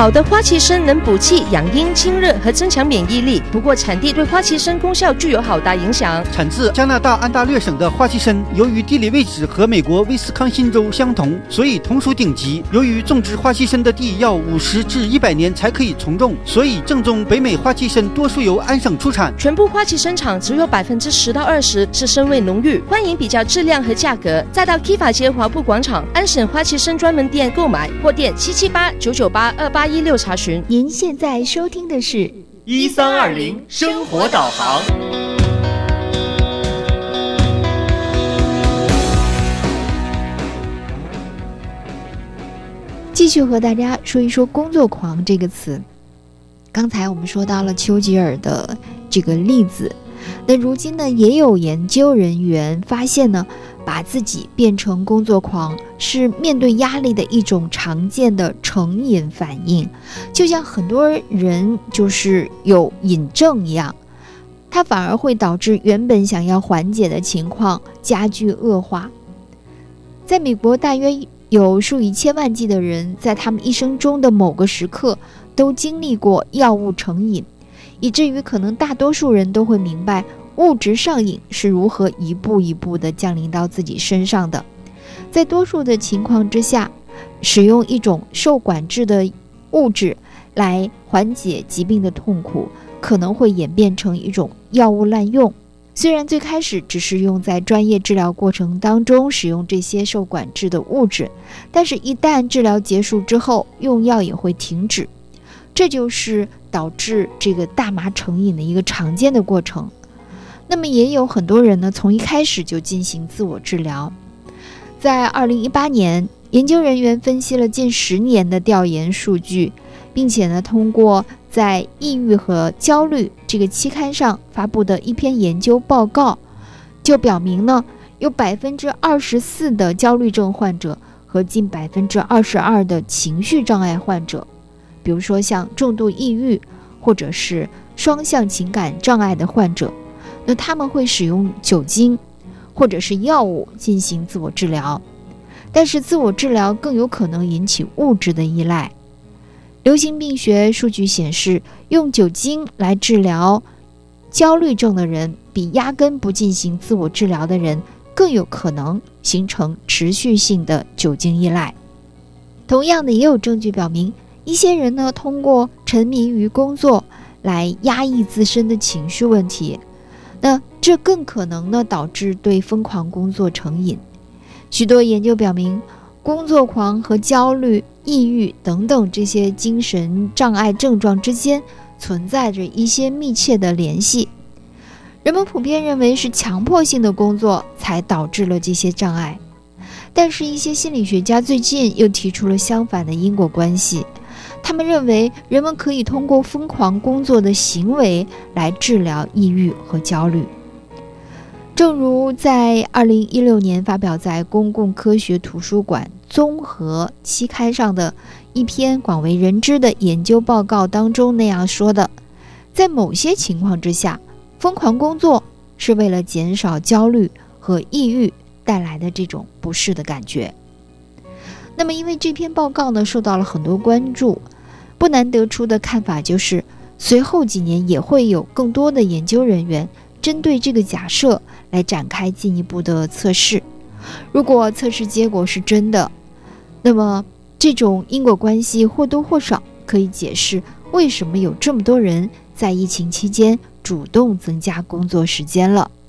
好的花旗参能补气、养阴、清热和增强免疫力，不过产地对花旗参功效具有好大影响。 产自加拿大安大略省的花旗参，由于地理位置和美国威斯康辛州相同，所以同属顶级。由于种植花旗参的地要50至100年才可以从种，所以正宗北美花旗参多数由安省出产。 全部花旗参厂只有10%到20%是参味浓郁，欢迎比较质量和价格，再到 Kiva 街华埠广场安省花旗参专门店购买，或电778-998-2816查询。 您现在收听的是 1320生活导航。 继续和大家说一说工作狂这个词。刚才我们说到了丘吉尔的这个例子，那如今呢，也有研究人员发现呢，把自己变成工作狂是面对压力的一种常见的成瘾反应，就像很多人就是有瘾症一样，它反而会导致原本想要缓解的情况加剧恶化。在美国，大约有数以千万计的人在他们一生中的某个时刻都经历过药物成瘾，以至于可能大多数人都会明白物质上瘾是如何一步一步地降临到自己身上的。在多数的情况之下，使用一种受管制的物质来缓解疾病的痛苦，可能会演变成一种药物滥用。虽然最开始只是用在专业治疗过程当中使用这些受管制的物质，但是一旦治疗结束之后，用药也会停止，这就是导致这个大麻成瘾的一个常见的过程。那么也有很多人呢，从一开始就进行自我治疗。在2018年，研究人员分析了近10年的调研数据，并且呢，通过在《抑郁和焦虑》这个期刊上发布的一篇研究报告，就表明呢，有24%的焦虑症患者和近22%的情绪障碍患者，比如说像重度抑郁或者是双向情感障碍的患者，那他们会使用酒精或者是药物进行自我治疗，但是自我治疗更有可能引起物质的依赖。流行病学数据显示，用酒精来治疗焦虑症的人，比压根不进行自我治疗的人更有可能形成持续性的酒精依赖。同样的，也有证据表明，一些人呢，通过沉迷于工作来压抑自身的情绪问题，那这更可能呢导致对疯狂工作成瘾。许多研究表明，工作狂和焦虑、抑郁等等这些精神障碍症状之间存在着一些密切的联系。人们普遍认为是强迫性的工作才导致了这些障碍，但是一些心理学家最近又提出了相反的因果关系。他们认为人们可以通过疯狂工作的行为来治疗抑郁和焦虑。正如在2016年发表在公共科学图书馆综合期刊上的一篇广为人知的研究报告当中那样说的，在某些情况之下，疯狂工作是为了减少焦虑和抑郁带来的这种不适的感觉。那么因为这篇报告呢受到了很多关注，不难得出的看法就是，随后几年也会有更多的研究人员针对这个假设来展开进一步的测试。如果测试结果是真的，那么这种因果关系或多或少可以解释为什么有这么多人在疫情期间主动增加工作时间了。